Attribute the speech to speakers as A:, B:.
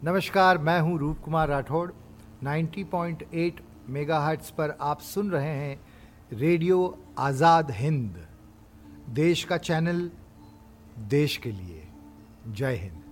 A: नमस्कार, मैं हूं रूप कुमार राठौड़। 90.8 मेगाहर्ट्ज़ पर आप सुन रहे हैं रेडियो आज़ाद हिंद, देश का चैनल, देश के लिए। जय हिंद।